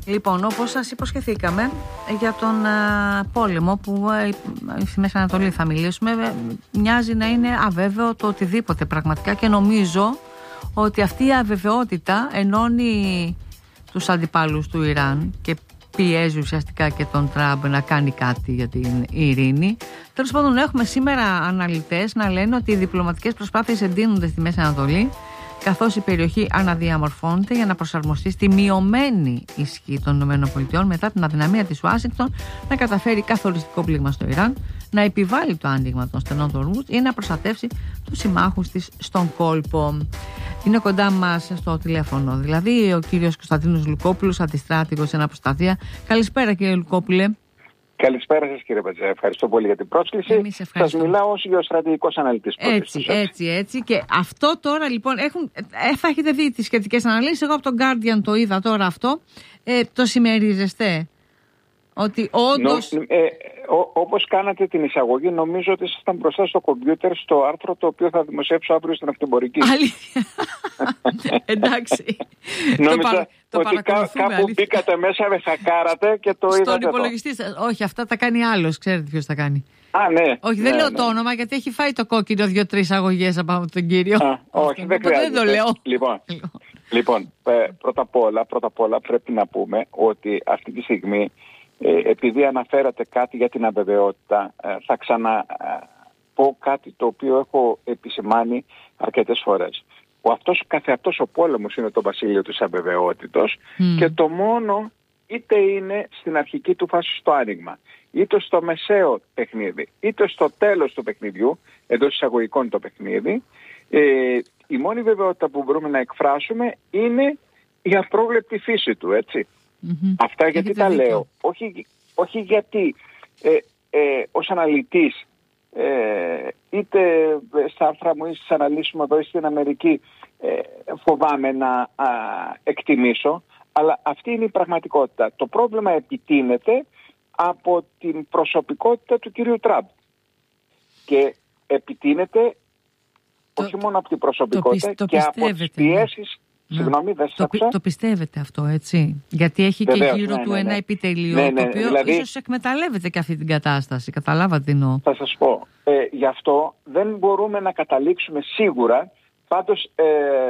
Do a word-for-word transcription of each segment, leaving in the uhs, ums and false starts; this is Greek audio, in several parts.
Λοιπόν, όπως σας υποσχεθήκαμε για τον α, πόλεμο που α, στη Μέση Ανατολή θα μιλήσουμε, μοιάζει να είναι αβέβαιο το οτιδήποτε πραγματικά, και νομίζω ότι αυτή η αβεβαιότητα ενώνει τους αντιπάλους του Ιράν και πιέζει ουσιαστικά και τον Τραμπ να κάνει κάτι για την ειρήνη. Τέλος πάντων, έχουμε σήμερα αναλυτές να λένε ότι οι διπλωματικές προσπάθειες εντείνονται στη Μέση Ανατολή, καθώς η περιοχή αναδιαμορφώνεται για να προσαρμοστεί στη μειωμένη ισχύ των ΗΠΑ μετά την αδυναμία της Ουάσιγκτον να καταφέρει καθοριστικό πλήγμα στο Ιράν, να επιβάλλει το άνοιγμα των στενών του Ορμούζ ή να προστατεύσει τους συμμάχους της στον κόλπο. Είναι κοντά μας στο τηλέφωνο δηλαδή ο κύριος Κωνσταντίνος Λουκόπουλος, αντιστράτηγος σε αναποσταθία. Καλησπέρα, κύριε Λουκόπουλε. Καλησπέρα σας, κύριε Πατζέ. Ευχαριστώ πολύ για την πρόσκληση. Σας μιλάω ως γεωστρατηγικός αναλυτής. Έτσι, έτσι, έτσι. Και αυτό τώρα λοιπόν έχουν, ε, θα έχετε δει τις σχετικές αναλύσεις. Εγώ από τον Guardian το είδα τώρα αυτό. Ε, το συμμερίζεστε? Ότι όντως... Νο, ε, ό, όπως κάνατε την εισαγωγή, νομίζω ότι ήσασταν μπροστά στο κομπιούτερ στο άρθρο το οποίο θα δημοσιεύσω αύριο στην Αυτεμπορική. Αλήθεια. Εντάξει. Νόμιζα το ότι κά, κάπου αλήθεια. Μπήκατε μέσα, με χακάρατε και το είδατε. Στον υπολογιστή σας. Όχι, αυτά τα κάνει άλλος. Ξέρετε ποιος τα κάνει. Α, ναι. Όχι, δεν ναι, λέω ναι. το όνομα, γιατί έχει φάει το κόκκινο δύο-τρεις αγωγές από τον κύριο. Α, όχι, δεν χρειάζεται. Δεν το λέω. Λοιπόν, λοιπόν πρώτα απ' όλα, πρώτα απ' όλα πρέπει να πούμε ότι αυτή τη στιγμή, Ε, επειδή αναφέρατε κάτι για την αβεβαιότητα, ε, θα ξαναπώ κάτι το οποίο έχω επισημάνει αρκετές φορές. Ο αυτός καθεαυτός ο πόλεμος είναι το βασίλειο της αβεβαιότητος mm. και το μόνο είτε είναι στην αρχική του φάση στο άνοιγμα, είτε στο μεσαίο παιχνίδι, είτε στο τέλος του παιχνιδιού, εντός εισαγωγικών το παιχνίδι, ε, η μόνη βεβαιότητα που μπορούμε να εκφράσουμε είναι η απρόβλεπτη φύση του, έτσι. Mm-hmm. Αυτά γιατί Έχετε τα δίκιο. λέω. Όχι, όχι γιατί ε, ε, ως αναλυτής ε, είτε στα άρθρα μου ή στις αναλύσεις μου εδώ στην Αμερική ε, φοβάμαι να α, εκτιμήσω, αλλά αυτή είναι η πραγματικότητα. Το πρόβλημα επιτείνεται από την προσωπικότητα του κυρίου Τραμπ και επιτείνεται το, όχι μόνο από την προσωπικότητα το, το, το και από τις πιέσεις. Συγγνώμη, δεν το, το πιστεύετε αυτό, έτσι? Γιατί έχει Βεβαίως, και γύρω ναι, του ναι, ένα ναι. επιτελείο, ναι, ναι, το οποίο δηλαδή, ίσως εκμεταλλεύεται και αυτή την κατάσταση. Καταλάβατε τι εννοώ. Θα σας πω. Ε, γι' αυτό δεν μπορούμε να καταλήξουμε σίγουρα, πάντως ε,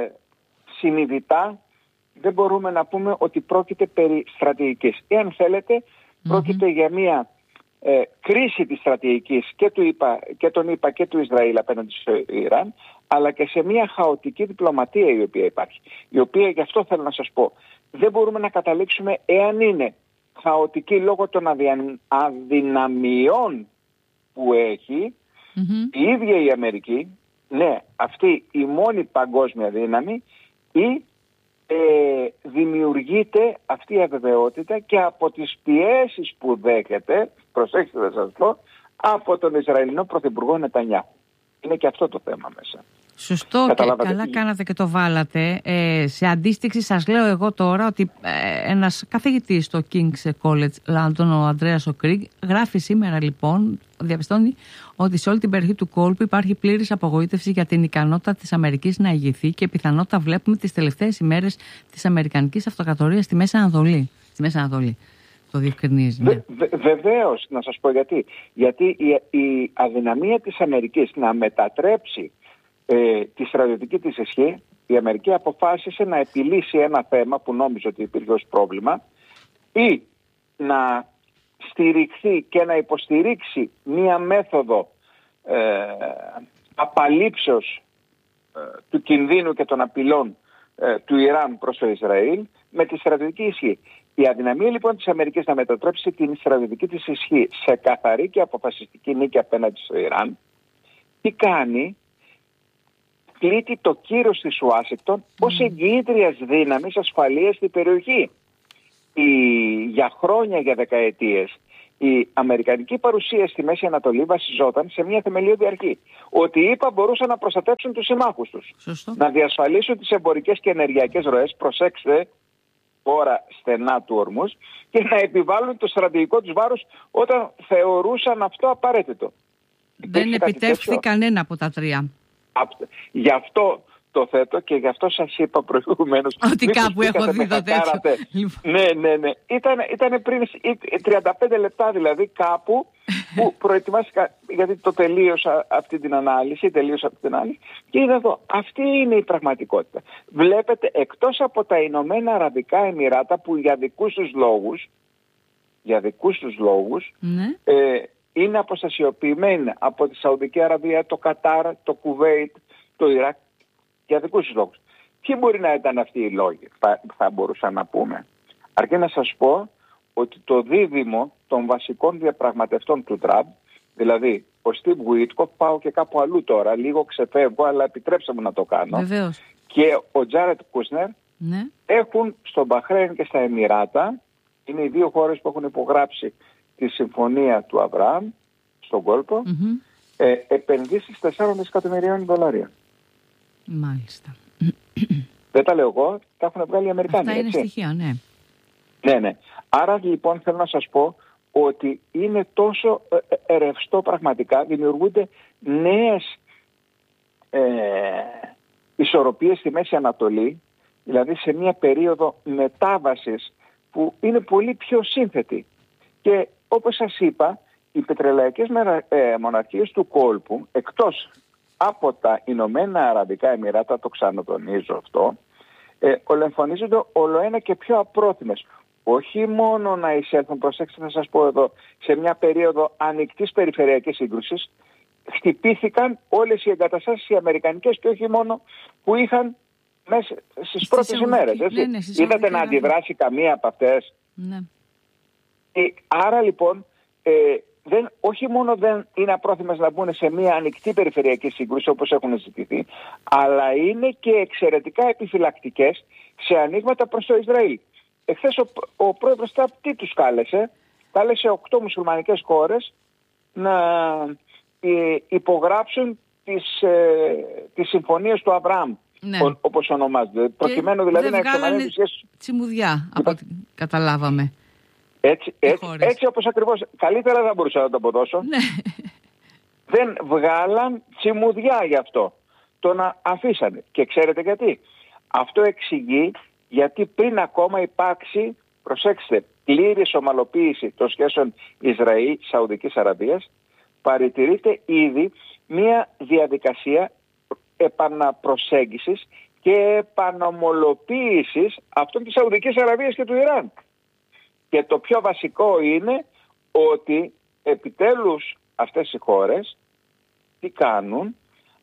συνειδητά δεν μπορούμε να πούμε ότι πρόκειται περί στρατηγικής. Εάν θέλετε, πρόκειται mm-hmm. για μια ε, κρίση της στρατηγικής και, του ΙΠΑ, και των ΙΠΑ και του Ισραήλ απέναντι στο Ιράν, αλλά και σε μια χαοτική διπλωματία η οποία υπάρχει. Η οποία, γι' αυτό θέλω να σας πω, δεν μπορούμε να καταλήξουμε εάν είναι χαοτική λόγω των αδια... αδυναμιών που έχει mm-hmm. η ίδια η Αμερική, ναι, αυτή η μόνη παγκόσμια δύναμη, ή ε, δημιουργείται αυτή η αβεβαιότητα και από τις πιέσεις που δέχεται, προσέξτε θα σας πω, από τον Ισραηλινό Πρωθυπουργό Νετανιάχου. Είναι και αυτό το θέμα μέσα. Σωστό, και καλά κάνατε και το βάλατε. Ε, σε αντίστοιξη σας λέω εγώ τώρα ότι ε, ένας καθηγητής στο King's College London, ο Ανδρέας Οκρίγκ, γράφει σήμερα λοιπόν, διαπιστώνει ότι σε όλη την περιοχή του κόλπου υπάρχει πλήρης απογοήτευση για την ικανότητα της Αμερικής να ηγηθεί και πιθανότητα βλέπουμε τις τελευταίες ημέρες της Αμερικανικής Αυτοκρατορίας στη Μέση Ανατολή. Στη Μέση Ανατολή. Το διευκρινίζει. Ναι. Βε, βε, βεβαίως, να σας πω γιατί. Γιατί η, η αδυναμία της Αμερικής να μετατρέψει ε, τη στρατιωτική της ισχύ, η Αμερική αποφάσισε να επιλύσει ένα θέμα που νόμιζε ότι υπήρχε ως πρόβλημα ή να στηριχθεί και να υποστηρίξει μία μέθοδο ε, απαλήψεως ε, του κινδύνου και των απειλών ε, του Ιράν προς το Ισραήλ με τη στρατιωτική ισχύ. Η αδυναμία λοιπόν της Αμερικής να μετατρέψει την στρατιωτική της ισχύ σε καθαρή και αποφασιστική νίκη απέναντι στο Ιράν, τι κάνει? Πλήττει το κύρος της Ουάσιγκτον mm. ως εγγυήτριας δύναμης ασφαλείας στην περιοχή. Η, για χρόνια, για δεκαετίες, η αμερικανική παρουσία στη Μέση Ανατολή βασιζόταν σε μια θεμελιώδη αρχή. Ότι οι ΗΠΑ μπορούσαν να προστατεύσουν τους συμμάχους τους. Σωστό. Να διασφαλίσουν τις εμπορικές και ενεργειακές ροές, προσέξτε, ώρα στενά του Ορμούζ, και να επιβάλλουν το στρατηγικό τους βάρος όταν θεωρούσαν αυτό απαραίτητο. Δεν επιτεύχθη κανένα από τα τρία. Γι' αυτό το θέτω και γι' αυτό σας είπα προηγουμένως. Ότι κάπου έχω δει το τέτοιο. Ναι, ναι, ναι. Ήταν, ήταν πριν τριάντα πέντε λεπτά δηλαδή κάπου που προετοιμάστηκα, γιατί το τελείωσα αυτή την ανάλυση, τελείωσα αυτή την ανάλυση και είδα εδώ, αυτή είναι η πραγματικότητα. Βλέπετε, εκτός από τα Ηνωμένα Αραβικά Εμιράτα που για δικούς τους λόγους, για δικούς τους λόγους, ναι. ε, είναι αποστασιοποιημένοι από τη Σαουδική Αραβία, το Κατάρ, το Κουβέιτ, το Ιράκ, για δικούς τους λόγους. Ποιοι μπορεί να ήταν αυτοί οι λόγοι, θα, θα μπορούσα να πούμε. Αρκεί να σας πω ότι το δίδυμο των βασικών διαπραγματευτών του Τραμπ, δηλαδή ο Στιβ Γουίτκοφ, πάω και κάπου αλλού τώρα, λίγο ξεφεύγω, αλλά επιτρέψτε μου να το κάνω, βεβαίως, και ο Τζάρετ Κούσνερ, ναι. έχουν στο Μπαχρέιν και στα Εμιράτα, είναι οι δύο χώρες που έχουν υπογράψει τη συμφωνία του Αβραάμ στον κόλπο, mm-hmm. ε, επενδύσεις τεσσάρων δισεκατομμυρίων δολαρίων. Μάλιστα. Δεν τα λέω εγώ, τα έχουν βγάλει οι Αμερικάνοι. Αυτά είναι έτσι. στοιχεία, ναι. Ναι, ναι. Άρα λοιπόν θέλω να σας πω ότι είναι τόσο ε, ρευστό πραγματικά, δημιουργούνται νέες ε, ισορροπίες στη Μέση Ανατολή, δηλαδή σε μια περίοδο μετάβασης που είναι πολύ πιο σύνθετη. Και όπως σας είπα, οι πετρελαϊκές μοναρχίες του κόλπου, εκτός από τα Ηνωμένα Αραβικά Εμιράτα, το ξανατονίζω αυτό, ε, ολεμφωνίζονται ολοένα και πιο απρόθυμες. Όχι μόνο να εισέλθουν, προσέξτε να σας πω εδώ, σε μια περίοδο ανοιχτής περιφερειακής σύγκρουσης, χτυπήθηκαν όλες οι εγκαταστάσεις οι αμερικανικές και όχι μόνο που είχαν μέσα στις πρώτες ημέρες. Έτσι. Ναι, ναι, είδατε να αντιδράσει καμία από αυτές. Ναι. Ε, άρα λοιπόν, ε, δεν, όχι μόνο δεν είναι απρόθυμες να μπουν σε μια ανοιχτή περιφερειακή σύγκρουση όπως έχουν ζητηθεί, αλλά είναι και εξαιρετικά επιφυλακτικές σε ανοίγματα προς το Ισραήλ. Εχθές ο, ο πρόεδρος Τραμπ τι τους κάλεσε? Κάλεσε οκτώ μουσουλμανικές χώρες να ε, υπογράψουν τις, ε, τις συμφωνίες του Αβραάμ, ναι. ο, όπως ονομάζεται. Προκειμένου δηλαδή να εξομαλύνουν σχέσεις. Τσιμουδιά, από ό,τι καταλάβαμε. Έτσι, έτσι, έτσι όπως ακριβώς, καλύτερα δεν μπορούσα να το αποδώσω. Ναι. Δεν βγάλαν τσιμουδιά γι' αυτό. Τον αφήσανε. Και ξέρετε γιατί? Αυτό εξηγεί γιατί πριν ακόμα υπάρξει, προσέξτε, πλήρης ομαλοποίηση των σχέσεων Ισραήλ-Σαουδικής Αραβίας, παρατηρείται ήδη μια διαδικασία επαναπροσέγγισης και επανομολοποίησης αυτών της Σαουδικής Αραβίας και του Ιράν. Και το πιο βασικό είναι ότι επιτέλους αυτές οι χώρες τι κάνουν?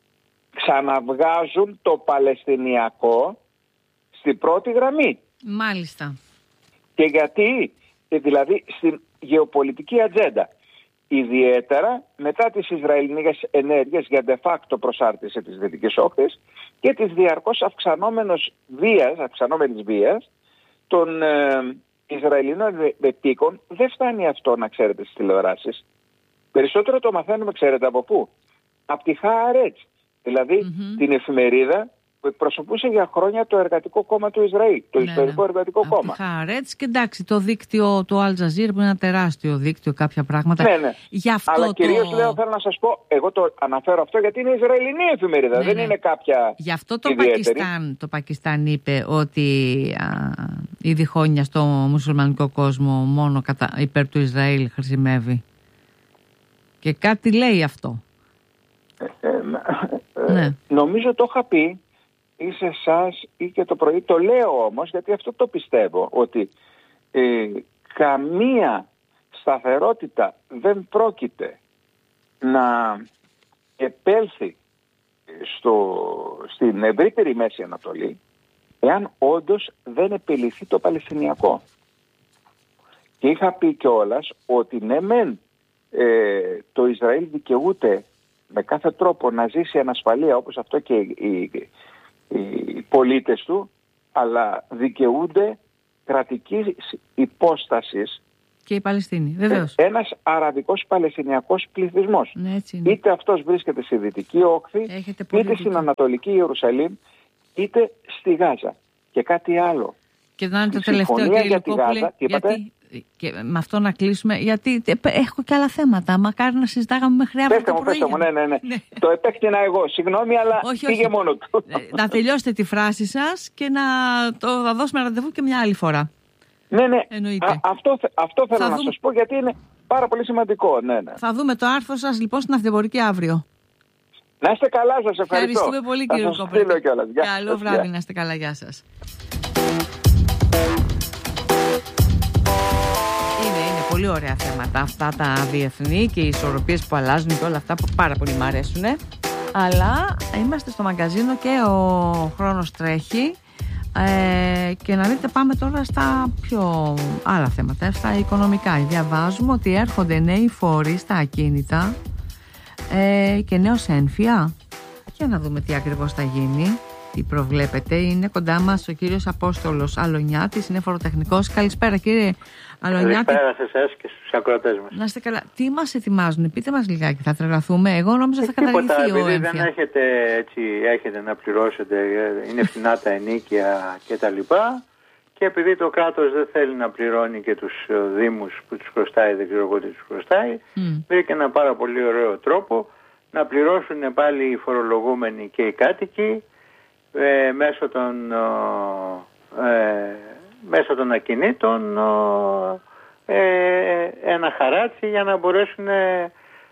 Ξαναβγάζουν το Παλαιστινιακό στην πρώτη γραμμή. Μάλιστα. Και γιατί? Δηλαδή στην γεωπολιτική ατζέντα. Ιδιαίτερα μετά τις Ισραηλινές ενέργειες για de facto προσάρτηση της Δυτικής Όχθης και της διαρκώς αυξανόμενης βίας, αυξανόμενης βίας των ε, Ισραηλινών επίκων. Δεν φτάνει αυτό να ξέρετε στις τηλεοράσεις. Περισσότερο το μαθαίνουμε, ξέρετε από πού? Από τη Χаарετς, δηλαδή mm-hmm. την εφημερίδα που εκπροσωπούσε για χρόνια το Εργατικό Κόμμα του Ισραήλ, το ναι, Ιστορικό ναι. Εργατικό από Κόμμα. Χаарετς και εντάξει, το δίκτυο του Al Jazeera που είναι ένα τεράστιο δίκτυο, κάποια πράγματα. Ναι, ναι. Γι' αυτό αλλά το... κυρίως λέω, θέλω να σας πω, εγώ το αναφέρω αυτό γιατί είναι Ισραηλινή εφημερίδα, ναι, δεν ναι. είναι κάποια. Γι' αυτό το ιδιαίτερη. Πακιστάν, το Πακιστάν είπε ότι α, η διχόνοια στο μουσουλμανικό κόσμο μόνο κατά, υπέρ του Ισραήλ χρησιμεύει. Και κάτι λέει αυτό. Ε, ε, ε, ναι. Νομίζω το είχα πει ή σε εσάς ή και το πρωί. Το λέω όμως γιατί αυτό το πιστεύω, ότι ε, καμία σταθερότητα δεν πρόκειται να επέλθει στο, στην ευρύτερη Μέση Ανατολή εάν όντως δεν επιληθεί το Παλαιστινιακό. Και είχα πει κιόλας ότι ναι μεν ε, το Ισραήλ δικαιούται με κάθε τρόπο να ζήσει ανασφαλεία όπως αυτό και οι, οι, οι πολίτες του, αλλά δικαιούνται κρατικής υπόστασης και οι Παλαιστίνοι, βεβαίως. Ένας αραβικός παλαιστινιακός πληθυσμός. Ναι, έτσι είναι. Είτε αυτός βρίσκεται στη Δυτική Όχθη, είτε στην Ανατολική Ιερουσαλήμ, είτε στη Γάζα. Και κάτι άλλο. Και να είναι το τελευταίο, κύριε Λουκόπουλε, γιατί Και με αυτό να κλείσουμε, γιατί έχω και άλλα θέματα. Μακάρι να συζητάγαμε μέχρι αύριο. Πέστε μου, πέστε μου, ναι, ναι, ναι. ναι. Το επέκτηνα εγώ. Συγγνώμη, αλλά όχι, πήγε όχι. μόνο του. Να τελειώσετε τη φράση σας και να το θα δώσουμε ραντεβού και μια άλλη φορά. Ναι, ναι. Α, αυτό, αυτό θέλω θα να δούμε... σας πω, γιατί είναι πάρα πολύ σημαντικό. Ναι, ναι. Θα δούμε το άρθρο σας λοιπόν στην Ναυτεμπορική αύριο. Να είστε καλά, σας ευχαριστώ. Ευχαριστούμε πολύ, κύριε Κοπρέτη. Καλό βράδυ, να είστε καλά, γεια σας. Είναι, είναι πολύ ωραία θέματα αυτά τα διεθνή και οι ισορροπίες που αλλάζουν και όλα αυτά που πάρα πολύ μου αρέσουν. Αλλά είμαστε στο μαγκαζίνο και ο χρόνος τρέχει. Ε, και να δείτε, πάμε τώρα στα πιο άλλα θέματα, στα οικονομικά. Διαβάζουμε ότι έρχονται νέοι φόροι στα ακίνητα ε, και νέος ένφια. Για να δούμε τι ακριβώς θα γίνει, τι προβλέπετε. Είναι κοντά μας ο κύριος Απόστολος Αλονιάτης, είναι φοροτεχνικός. Καλησπέρα, κύριε Αλονιάτη. Καλησπέρα σε εσάς και στους ακροατές μας. Να είστε καλά. Τι μας ετοιμάζουν, πείτε μας λιγάκι, θα τρελαθούμε? Εγώ νόμιζα θα καταργηθεί ο έμφυα. Δεν έχετε, έτσι, έχετε να πληρώσετε, είναι φθηνά τα ενοίκια κτλ. Και επειδή το κράτος δεν θέλει να πληρώνει και τους δήμους που τους χρωστάει, δεν ξέρω εγώ τι τους χρωστάει, mm. βρήκε ένα πάρα πολύ ωραίο τρόπο να πληρώσουν πάλι οι φορολογούμενοι και οι κάτοικοι ε, μέσω των, ε, μέσω των ακινήτων ε, ένα χαράτσι για να μπορέσουν ε,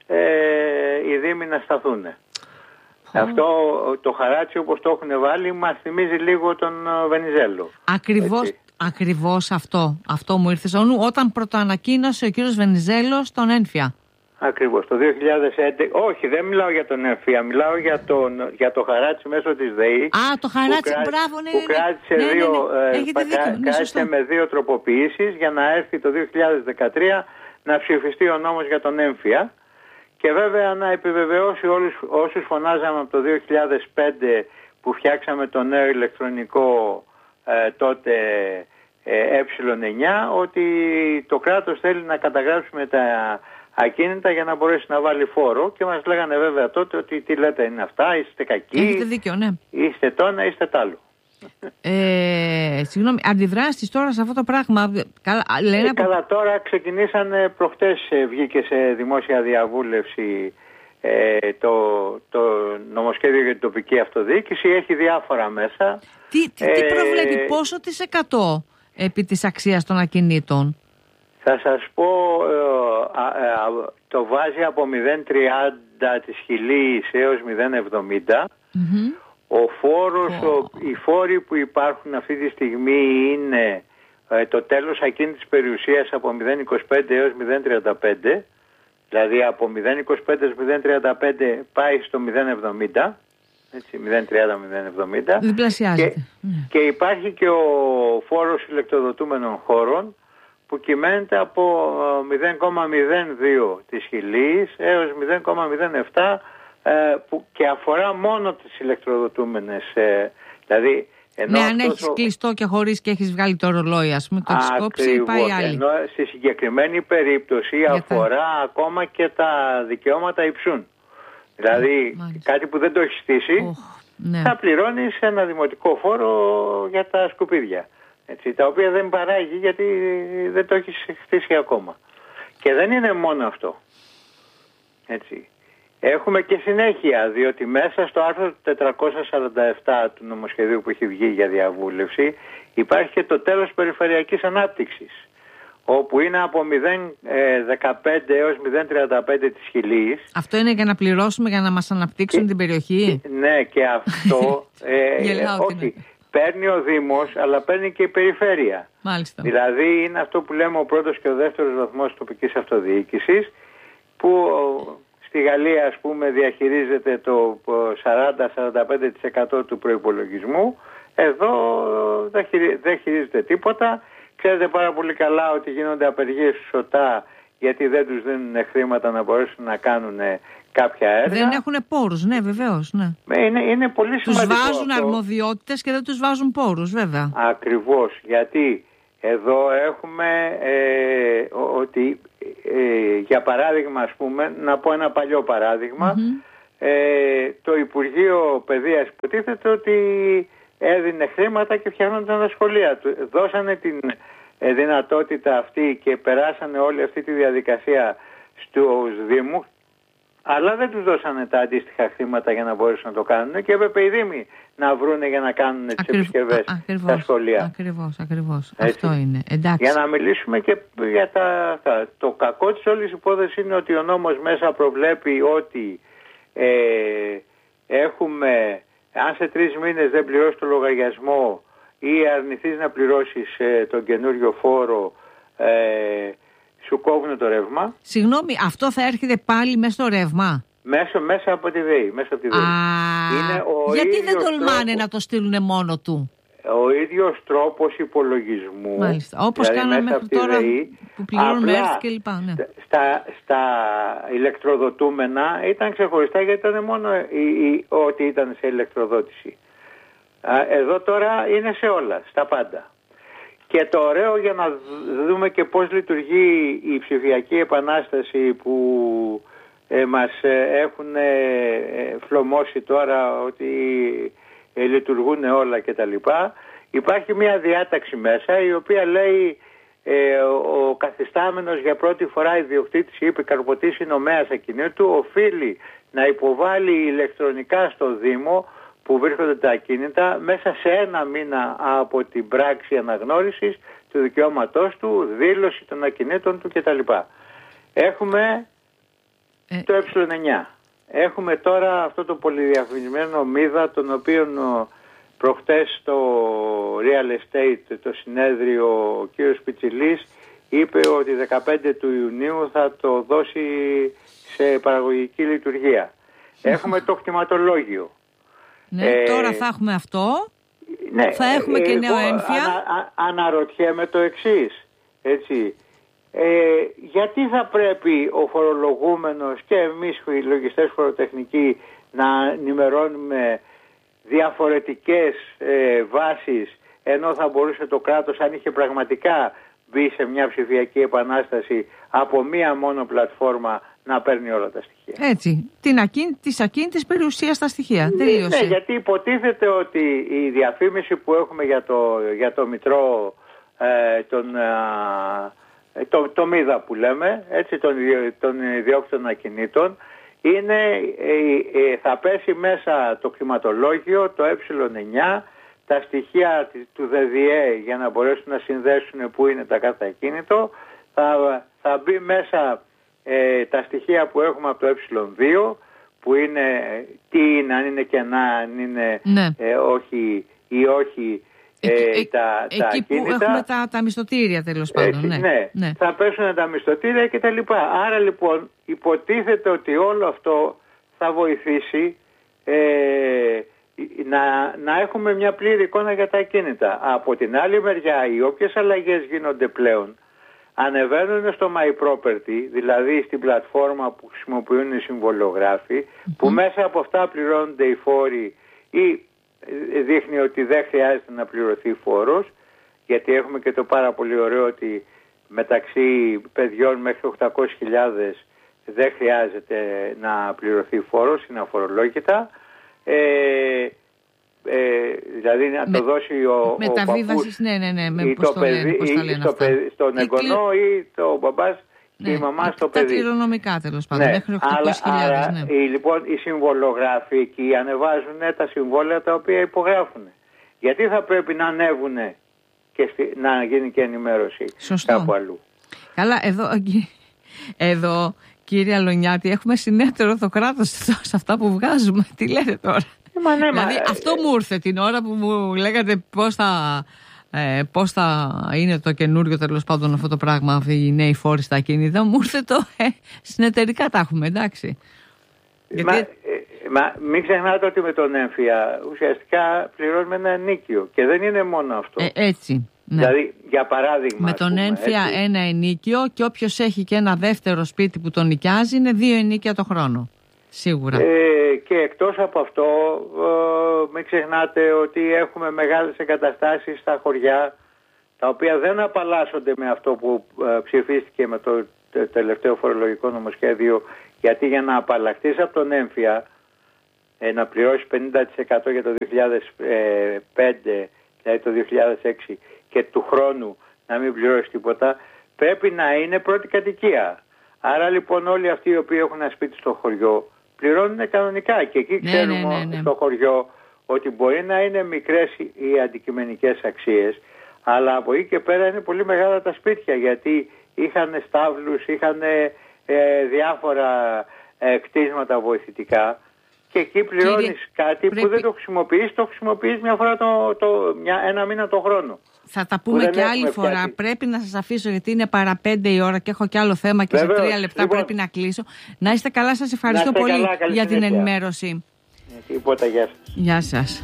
οι δήμοι να σταθούν. Oh. Αυτό το χαράτσι, όπως το έχουν βάλει, μας θυμίζει λίγο τον Βενιζέλο. Ακριβώς, ακριβώς αυτό, αυτό μου ήρθε στο νου όταν πρωτοανακοίνωσε ο κύριος Βενιζέλος τον ένφια. Ακριβώς, το δύο χιλιάδες έντεκα, όχι, δεν μιλάω για τον έμφυα, μιλάω για, τον, για το χαράτσι μέσω της ΔΕΗ. Α, το χαράτσι, που μπράβο, ναι, που ναι, κράτησε ναι, ναι, δύο, ναι, ναι. ε, ναι, κράτησε με δύο τροποποιήσεις για να έρθει το δύο χιλιάδες δεκατρία να ψηφιστεί ο νόμος για τον έμφυα. Και βέβαια να επιβεβαιώσει όλους όσους φωνάζαμε από το δύο χιλιάδες πέντε που φτιάξαμε το νέο ηλεκτρονικό ε, τότε ε, ε εννιά, ότι το κράτος θέλει να καταγράψουμε τα ακίνητα για να μπορέσει να βάλει φόρο, και μας λέγανε βέβαια τότε ότι τι λέτε είναι αυτά, είστε κακοί, έχετε δίκιο, ναι. είστε το ένα, είστε τ' άλλο. Ε, συγγνώμη, αντιδράσεις τώρα σε αυτό το πράγμα? Καλά, λένε ε, καλά, τώρα ξεκινήσανε προχτές, βγήκε σε δημόσια διαβούλευση ε, το, το νομοσχέδιο για την τοπική αυτοδιοίκηση, έχει διάφορα μέσα. Τι, τι, ε, τι προβλέπει, πόσο της εκατό επί της αξίας των ακινήτων? Θα σας πω, ε, ε, το βάζει από μηδέν κόμμα τριάντα της χιλής έως μηδέν κόμμα εβδομήντα. Mm-hmm. Ο φόρος, oh. ο, οι φόροι που υπάρχουν αυτή τη στιγμή είναι ε, το τέλος ακίνητης περιουσίας από μηδέν κόμμα είκοσι πέντε έως μηδέν κόμμα τριάντα πέντε. Δηλαδή από μηδέν κόμμα είκοσι πέντε έως μηδέν κόμμα τριάντα πέντε πάει στο μηδέν κόμμα εβδομήντα. Έτσι, μηδέν κόμμα τριάντα με μηδέν κόμμα εβδομήντα. Διπλασιάζεται. Και, mm. και υπάρχει και ο φόρος ηλεκτροδοτούμενων χώρων που κυμαίνεται από μηδέν κόμμα μηδέν δύο της χιλής έως μηδέν κόμμα μηδέν επτά, ε, που και αφορά μόνο τις ηλεκτροδοτούμενες. Ε, δηλαδή, ενώ ναι, αν έχεις ο... κλειστό και χωρίς και έχεις βγάλει το ρολόι, ας πούμε, το έχεις κόψει, πάει άλλη. Ενώ στη συγκεκριμένη περίπτωση για αφορά τα... ακόμα και τα δικαιώματα υψούν. Δηλαδή, oh, κάτι που δεν το έχει στήσει, oh, ναι. θα πληρώνεις ένα δημοτικό φόρο για τα σκουπίδια. Έτσι, τα οποία δεν παράγει γιατί δεν το έχεις χτίσει ακόμα. Και δεν είναι μόνο αυτό. Έτσι. Έχουμε και συνέχεια, διότι μέσα στο άρθρο τετρακόσια σαράντα επτά του νομοσχεδίου που έχει βγει για διαβούλευση υπάρχει και το τέλος περιφερειακής ανάπτυξης, όπου είναι από μηδέν κόμμα δεκαπέντε έως μηδέν κόμμα τριάντα πέντε της χιλής. Αυτό είναι για να πληρώσουμε, για να μας αναπτύξουν και, την περιοχή. Και, ναι, και αυτό ε, Γελάω, όχι, παίρνει ο Δήμος, αλλά παίρνει και η περιφέρεια. Μάλιστα. Δηλαδή είναι αυτό που λέμε ο πρώτος και ο δεύτερος βαθμός τοπικής αυτοδιοίκησης, που στη Γαλλία, ας πούμε, διαχειρίζεται το σαράντα με σαράντα πέντε τοις εκατό του προϋπολογισμού. Εδώ δεν χειρίζεται τίποτα. Ξέρετε πάρα πολύ καλά ότι γίνονται απεργίες στους ΟΤΑ γιατί δεν τους δίνουν χρήματα να μπορέσουν να κάνουν κάποια έργα. Δεν έχουν πόρους, ναι, βεβαίως. Ναι. Είναι, είναι πολύ σημαντικό. Τους βάζουν αυτό. αρμοδιότητες και δεν τους βάζουν πόρους, βέβαια. Ακριβώς, γιατί εδώ έχουμε ε, ότι ε, για παράδειγμα, ας πούμε, να πω ένα παλιό παράδειγμα, mm-hmm. ε, το Υπουργείο Παιδείας υποτίθεται ότι έδινε χρήματα και φτιάχνονταν τα σχολεία του. Δώσανε την ε, δυνατότητα αυτή και περάσανε όλη αυτή τη διαδικασία στους Δήμους, αλλά δεν τους δώσανε τα αντίστοιχα χρήματα για να μπορέσουν να το κάνουν και έπρεπε οι Δήμοι να βρούνε για να κάνουν τις Ακριβ... επισκευές στα σχολεία. Ακριβώς, ακριβώς. Αυτό είναι. Εντάξει. Για να μιλήσουμε και για τα, τα... Το κακό της όλης υπόθεσης είναι ότι ο νόμος μέσα προβλέπει ότι ε, έχουμε, αν σε τρεις μήνες δεν πληρώσεις το λογαριασμό ή αρνηθείς να πληρώσεις ε, τον καινούριο φόρο, ε, σου κόβουν το ρεύμα. Συγγνώμη, αυτό θα έρχεται πάλι μέσα στο ρεύμα? Μέσω, μέσα από τη ΔΕΗ. Μέσα από τη ΔΕΗ. Είναι ο γιατί δεν τολμάνε τρόπος, να το στείλουν μόνο του? Ο ίδιος τρόπος υπολογισμού. Μάλιστα. Όπως δηλαδή κάναμε μέχρι τώρα ΔΕΗ, που πληρώνουμε έρθει και λοιπά. Ναι. Στα, στα ηλεκτροδοτούμενα ήταν ξεχωριστά γιατί ήταν μόνο η, η, ό,τι ήταν σε ηλεκτροδότηση. Εδώ τώρα είναι σε όλα, στα πάντα. Και το ωραίο για να δούμε και πώς λειτουργεί η ψηφιακή επανάσταση που ε, μας έχουν ε, φλωμώσει τώρα ότι ε, λειτουργούν όλα κτλ. Υπάρχει μια διάταξη μέσα η οποία λέει ε, ο καθιστάμενος για πρώτη φορά ιδιοκτήτης ή επικαρποτής συνομέας ακινήτου οφείλει να υποβάλει ηλεκτρονικά στο Δήμο που βρίσκονται τα ακίνητα μέσα σε ένα μήνα από την πράξη αναγνώρισης του δικαιώματός του, δήλωση των ακινήτων του κτλ. Έχουμε ε... το ε εννιά. Έχουμε τώρα αυτό το πολυδιαφημισμένο μίδα, τον οποίο προχτές στο Real Estate, το συνέδριο, ο κύριος Πιτσιλής είπε ότι δεκαπέντε του Ιουνίου θα το δώσει σε παραγωγική λειτουργία. Έχουμε το κτηματολόγιο. Ναι, ε, τώρα θα έχουμε αυτό, ναι, θα έχουμε ε, και νέο έμφυα. Ανα, αναρωτιέμαι το εξής, έτσι, ε, γιατί θα πρέπει ο φορολογούμενος και εμείς οι λογιστές φοροτεχνικοί να ενημερώνουμε διαφορετικές ε, βάσεις, ενώ θα μπορούσε το κράτος, αν είχε πραγματικά μπει σε μια ψηφιακή επανάσταση, από μία μόνο πλατφόρμα να παίρνει όλα τα στοιχεία. Έτσι, την ακίν, της ακίνητης περιουσίας στα στοιχεία. Ναι, τελείωσε. Ναι, γιατί υποτίθεται ότι η διαφήμιση που έχουμε για το, για το μητρό, ε, τον, ε, το, το μίδα που λέμε, έτσι, των, των ιδιόκτητων ακινήτων, είναι, ε, ε, θα πέσει μέσα το κτηματολόγιο, το ε εννιά, τα στοιχεία του ΔΔΕ για να μπορέσουν να συνδέσουν που είναι τα κάθε ακίνητο, θα, θα μπει μέσα ε, τα στοιχεία που έχουμε από το ε δύο, που είναι τι είναι, αν είναι κενά, αν είναι ναι. ε, όχι ή όχι ε, εκεί, τα, εκεί τα εκεί ακίνητα. Που έχουμε τα, τα μισθωτήρια τέλος πάντων. Ναι. Ναι, ναι, θα πέσουν τα μισθωτήρια και τα λοιπά. Άρα λοιπόν υποτίθεται ότι όλο αυτό θα βοηθήσει ε, να, να έχουμε μια πλήρη εικόνα για τα ακίνητα. Από την άλλη μεριά, οι όποιες αλλαγές γίνονται πλέον ανεβαίνουν στο My Property, δηλαδή στην πλατφόρμα που χρησιμοποιούν οι συμβολιογράφοι, mm-hmm. που μέσα από αυτά πληρώνονται οι φόροι ή δείχνει ότι δεν χρειάζεται να πληρωθεί φόρος, γιατί έχουμε και το πάρα πολύ ωραίο ότι μεταξύ παιδιών μέχρι οκτακόσιες χιλιάδες δεν χρειάζεται να πληρωθεί φόρος, είναι αφορολόγητα. Ε, ε, δηλαδή να με, το δώσει ο, ο παππούς ναι, ναι, ναι, με ή το παιδί, ή στο παιδί, στον εγγονό ή το μπαμπάς ναι, και η μαμά στο παιδί. Τα κληρονομικά τέλος πάντων, ναι, μέχρι οκτακόσιες χιλιάδες. Άρα, ναι. οι, λοιπόν, οι συμβολογράφοι εκεί ανεβάζουν τα συμβόλαια τα οποία υπογράφουν. Γιατί θα πρέπει να ανέβουν και στη, να γίνει και ενημέρωση Σωστό. Κάπου αλλού. Καλά, εδώ, εδώ κύριε Αλονιάτη, έχουμε συνέτερο το κράτος σε αυτά που βγάζουμε. Τι λέτε τώρα? Μα ναι, δηλαδή μα... αυτό μου ήρθε την ώρα που μου λέγατε πώς θα, ε, πώς θα είναι το καινούριο τέλος πάντων αυτό το πράγμα, αυτοί οι νέοι φόροι στα ακίνητα. Μου ήρθε το ε, συνεταιρικά τα έχουμε, εντάξει. Μα, Γιατί... ε, μα μην ξεχνάτε ότι με τον έμφυα ουσιαστικά πληρώνουμε ένα ενίκιο και δεν είναι μόνο αυτό. Ε, έτσι. Ναι. Δηλαδή, για παράδειγμα, με τον έμφυα ένα ενίκιο και όποιος έχει και ένα δεύτερο σπίτι που τον νοικιάζει είναι δύο ενίκια το χρόνο. Σίγουρα. Ε, και εκτός από αυτό, ε, μην ξεχνάτε ότι έχουμε μεγάλες εγκαταστάσεις στα χωριά, τα οποία δεν απαλλάσσονται με αυτό που ε, ψηφίστηκε με το τελευταίο φορολογικό νομοσχέδιο, γιατί για να απαλλαχθείς από τον έμφυα, ε, να πληρώσεις πενήντα τοις εκατό για το δύο χιλιάδες πέντε, δηλαδή το δύο χιλιάδες έξι, και του χρόνου να μην πληρώσει τίποτα, πρέπει να είναι πρώτη κατοικία. Άρα λοιπόν όλοι αυτοί οι οποίοι έχουν ένα σπίτι στο χωριό πληρώνουν κανονικά και εκεί ξέρουμε ναι, ναι, ναι, ναι. στο χωριό ότι μπορεί να είναι μικρές οι αντικειμενικές αξίες, αλλά από εκεί και πέρα είναι πολύ μεγάλα τα σπίτια, γιατί είχαν στάβλους, είχαν ε, διάφορα ε, κτίσματα βοηθητικά και εκεί πληρώνεις Κύριε, κάτι πρέπει... που δεν το χρησιμοποιείς, το χρησιμοποιείς μια φορά το, το, μια, ένα μήνα το χρόνο. Θα τα πούμε και άλλη φορά. Πιάσει. Πρέπει να σας αφήσω γιατί είναι παρά πέντε η ώρα και έχω και άλλο θέμα και Βεβαίως. σε τρία λεπτά λοιπόν, πρέπει να κλείσω. Να είστε καλά, σας ευχαριστώ πολύ καλά, για την ενημέρωση. Τίποτα, γεια σας. Γεια σας.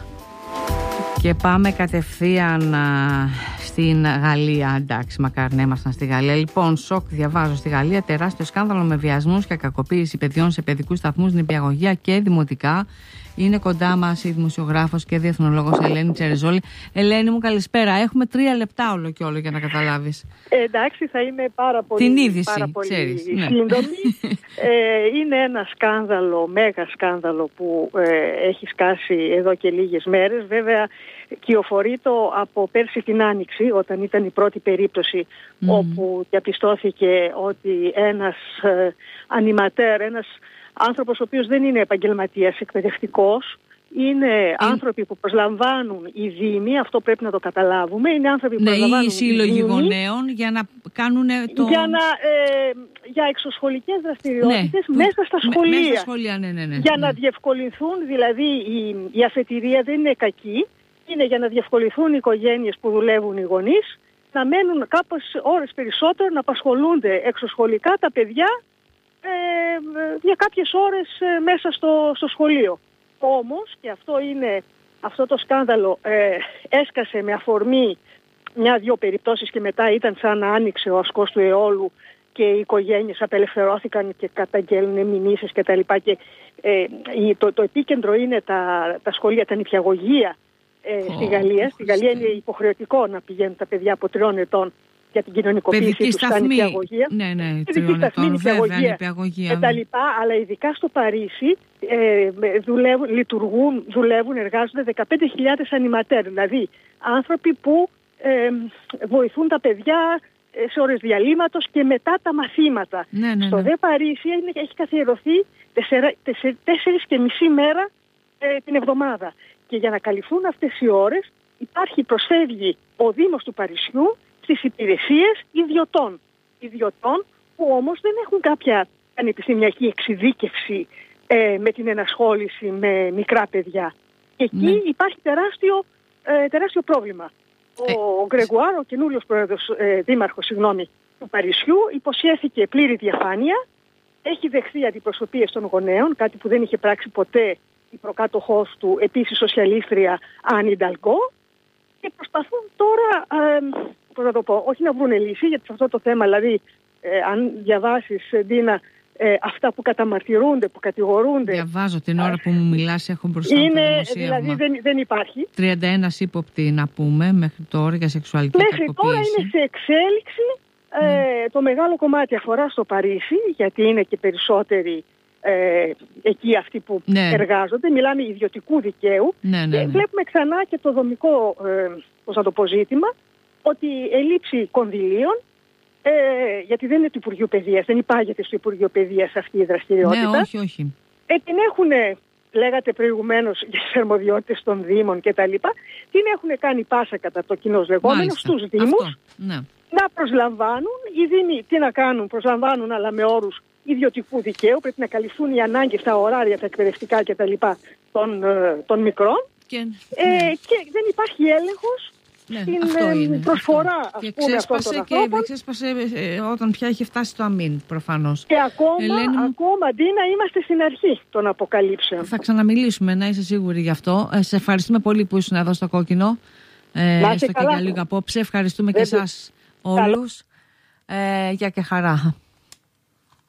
Και πάμε κατευθείαν α, στην Γαλλία. Εντάξει, μακάρι να ήμασταν στη Γαλλία. Λοιπόν, σοκ διαβάζω στη Γαλλία. Τεράστιο σκάνδαλο με βιασμούς και κακοποίηση παιδιών σε παιδικούς σταθμούς, νηπιαγωγεία και δημοτικά. Είναι κοντά μας η δημοσιογράφος και διεθνολόγος Ελένη Τσερεζόλη. Ελένη μου, καλησπέρα. Έχουμε τρία λεπτά όλο και όλο για να καταλάβεις. Ε, εντάξει, θα είμαι πάρα πολύ, Την είδηση, πάρα πολύ ξέρεις, σύντομη. Ναι. ε, είναι ένα σκάνδαλο, μέγα σκάνδαλο που ε, έχει σκάσει εδώ και λίγες μέρες. Βέβαια, κυοφορεί το από πέρσι την Άνοιξη, όταν ήταν η πρώτη περίπτωση mm. όπου διαπιστώθηκε ότι ένας ε, ανιματέρ, ένας άνθρωπος ο οποίος δεν είναι επαγγελματίας, εκπαιδευτικός, είναι mm. άνθρωποι που προσλαμβάνουν οι δήμοι, αυτό πρέπει να το καταλάβουμε, είναι άνθρωποι που ναι, προσλαμβάνουν οι σύλλογοι γονέων για να κάνουν το... Για, να, ε, για εξωσχολικές δραστηριότητες ναι, μέσα στα σχολεία. Μέσα στα σχολεία ναι, ναι, ναι, για ναι. να διευκολυνθούν, δηλαδή η, η αφετηρία δεν είναι κακή, είναι για να διευκολυνθούν οι οικογένειες που δουλεύουν οι γονείς, να μένουν κάπως ώρες περισσότερο, να απασχολούνται εξωσχολικά τα παιδιά ε, για κάποιες ώρες ε, μέσα στο, στο σχολείο. Όμως, και αυτό είναι, αυτό το σκάνδαλο ε, έσκασε με αφορμή μια-δυο περιπτώσεις και μετά ήταν σαν να άνοιξε ο ασκός του αιώλου και οι οικογένειες απελευθερώθηκαν και καταγγέλνουν μηνύσεις και τα λοιπά και ε, το, το επίκεντρο είναι τα, τα σχολεία, τα νηπιαγωγεία ε, oh, στη Γαλλία. Στη Γαλλία είναι υποχρεωτικό να πηγαίνουν τα παιδιά από τριών ετών για την κοινωνικοποίηση τους στα νηπιαγωγεία. Ναι, ναι, τριών ετών, βέβαια, νηπιαγωγεία. Και τα λοιπά, αλλά ειδικά στο Παρίσι ε, δουλεύουν, λειτουργούν, δουλεύουν, εργάζονται δεκαπέντε χιλιάδες ανιματέρ, δηλαδή άνθρωποι που ε, βοηθούν τα παιδιά σε ώρες διαλύματος και μετά τα μαθήματα. Ναι, ναι, στο ναι. δε Παρίσι έχει καθιερωθεί τέσσερις και μισή μέρα ε, την εβδομάδα. Και για να καλυφθούν αυτές οι ώρες υπάρχει, προσφεύγει ο Δήμος του Παρισιού στις υπηρεσίες ιδιωτών. Ιδιωτών που όμως δεν έχουν κάποια πανεπιστημιακή εξειδίκευση ε, με την ενασχόληση με μικρά παιδιά. Και εκεί ναι. υπάρχει τεράστιο, ε, τεράστιο πρόβλημα. Ο, ε, ο Γκρεγουάρ, ο καινούριος πρόεδρος, ε, δήμαρχος συγγνώμη, του Παρισιού, υποσχέθηκε πλήρη διαφάνεια, έχει δεχθεί αντιπροσωπείες των γονέων, κάτι που δεν είχε πράξει ποτέ η προκάτοχός του, επίσης σοσιαλίστρια Άννη Ινταλγκό, και προσπαθούν τώρα, ε, πώς να το πω, όχι να βρουν λύση, γιατί σε αυτό το θέμα, δηλαδή, ε, αν διαβάσεις, Ντίνα, ε, αυτά που καταμαρτυρούνται, που κατηγορούνται. Διαβάζω την ώρα που μου μιλάς, έχω μπροστά είναι, το δημοσίευμα. Δηλαδή δεν, δεν υπάρχει. τριάντα ένα ύποπτοι να πούμε μέχρι τώρα για σεξουαλική μέχρι κακοποίηση. Μέχρι τώρα είναι σε εξέλιξη. Ε, mm. Το μεγάλο κομμάτι αφορά στο Παρίσι, γιατί είναι και περισσότεροι ε, εκεί αυτοί που ναι. εργάζονται. Μιλάμε ιδιωτικού δικαίου. Ναι, ναι, ναι. Και βλέπουμε ξανά και το δομικό ε, πώς να το πω, ζήτημα, ότι ελλείψη κονδυλίων, ε, γιατί δεν είναι του Υπουργείου Παιδείας, δεν υπάγεται στο Υπουργείο Παιδείας αυτή η δραστηριότητα. Ναι, όχι, όχι. Ε, την έχουν, λέγατε προηγουμένως, για τις αρμοδιότητες των Δήμων κτλ. Την έχουν κάνει πάσα κατά το κοινός λεγόμενο στους Δήμους. Ναι. Να προσλαμβάνουν, οι Δήμοι τι να κάνουν, προσλαμβάνουν αλλά με όρους ιδιωτικού δικαίου, πρέπει να καλυφθούν οι ανάγκες, τα ωράρια, τα εκπαιδευτικά κτλ. των, των μικρών και, ναι. ε, και δεν υπάρχει έλεγχος ναι, στην ε, προσφορά αυτό. Ας πούμε, αυτών των ανθρώπων. Και ξέσπασε ε, όταν πια είχε φτάσει το αμήν προφανώς. Και ακόμα, Ελένη... ακόμα αντί να είμαστε στην αρχή των αποκαλύψεων. Θα ξαναμιλήσουμε, να είσαι σίγουρη γι' αυτό. Ε, σε ευχαριστούμε πολύ που ήσουν εδώ στο Κόκκινο. Ε, έστω και για λίγο απόψε. Ευχαριστούμε δεν και εσάς όλους. Ε, για και χαρά.